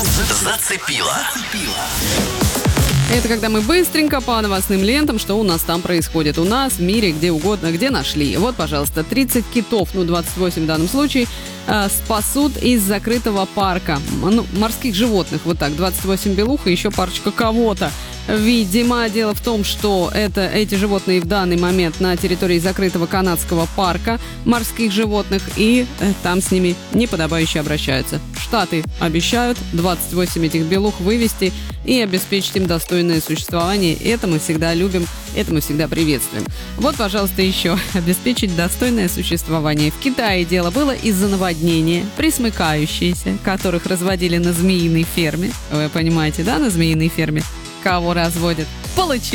Зацепила. Это когда мы быстренько по новостным лентам, что у нас там происходит. У нас, в мире, где угодно, где нашли. Вот, пожалуйста, 30 китов, 28 в данном случае, спасут из закрытого парка. Морских животных, вот так, 28 белух и еще парочка кого-то. Видимо, дело в том, что эти животные в данный момент на территории закрытого канадского парка морских животных, и там с ними неподобающе обращаются. Штаты обещают 28 этих белух вывести и обеспечить им достойное существование. Это мы всегда любим, это мы всегда приветствуем. Вот, пожалуйста, еще обеспечить достойное существование. В Китае дело было из-за наводнения, пресмыкающиеся, которых разводили на змеиной ферме. Вы понимаете, да, на змеиной ферме? Кого разводят? Получилось.